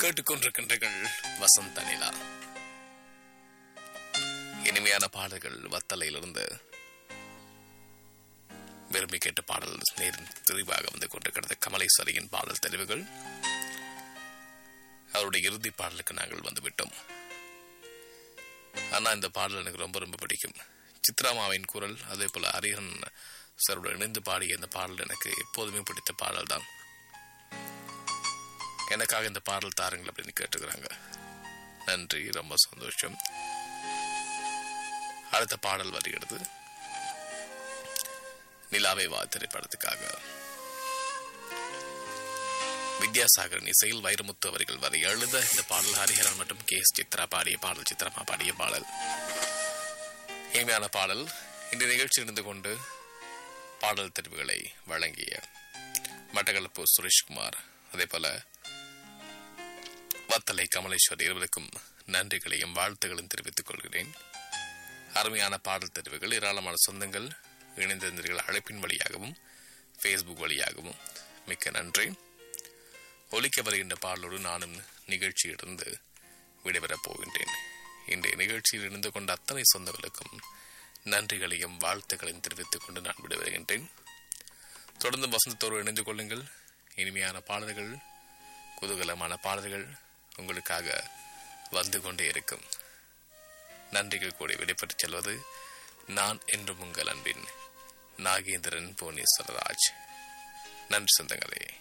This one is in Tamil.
கேட்டுக்கொண்டிருக்கின்றீர்கள் வசந்த நிலா. இனிமையான பாடல்கள் வத்தலையிலிருந்து விரும்பி கேட்ட பாடல் நேரின் தெளிவாக வந்து கொண்டிருக்கிறது. கமலேஸ்வரியின் பாடல் தெரிவுகள். அவருடைய இறுதி பாடலுக்கு நாங்கள் வந்துவிட்டோம். ஆனா இந்த பாடல் எனக்கு ரொம்ப ரொம்ப பிடிக்கும். சித்ராமாவின் குரல், அதே போல ஹரிஹரன் சாருடன் இணைந்து பாடிய இந்த பாடல் எனக்கு எப்போதுமே பிடித்த பாடல் தான். எனக்காக இந்த பாடல் தாருங்கள் அப்படின்னு கேட்டுக்கிறாங்க. நன்றி, ரொம்ப சந்தோஷம். அடுத்த பாடல் வருகிறது நிலாவே வா திரைப்படத்துக்காக. வித்யாசாகரன் இசையில் வைரமுத்து அவர்கள் வரை எழுத இந்த பாடல் ஹரிஹரன் மற்றும் KS சித்ரா பாடிய பாடல், சித்ரமா பாடிய பாடல். இனிமையான பாடல். இந்த நிகழ்ச்சியில் இருந்து கொண்டு பாடல் தெரிவுகளை வழங்கிய மட்டக்களப்பு சுரேஷ்குமார், அதே போல வத்தலை கமலேஸ்வரி இருவருக்கும் நன்றிகளையும் வாழ்த்துக்களையும் தெரிவித்துக் கொள்கிறேன். அருமையான பாடல் தெரிவுகள், ஏராளமான சொந்தங்கள் இணைந்திருந்தீர்கள். அழைப்பின் வழியாகவும் Facebook வழியாகவும் மிக்க நன்றி. ஒலிக்க வருகின்ற பாடலோடு நானும் நிகழ்ச்சியிலிருந்து விடைபெறப் போகின்றேன். இன்றைய நிகழ்ச்சியில் இருந்து கொண்ட அத்தனை சொந்தங்களுக்கும் நன்றிகளையும் வாழ்த்துக்களையும் தெரிவித்துக் கொண்டு நான் விடைபெறுகின்றேன். தொடர்ந்து வசந்தத்தோடு இணைந்து கொள்ளுங்கள். இனிமையான பாடல்கள், குதூகலமான பாடல்கள் உங்களுக்காக வந்து கொண்டே இருக்கும். நன்றிகள் கூட விடைபெற்றுச் செல்வது நான் என்றும் உங்கள் அன்பின் நாகேந்திரன் புவனேஸ்வரராஜ். நன்றி சொந்தங்களே.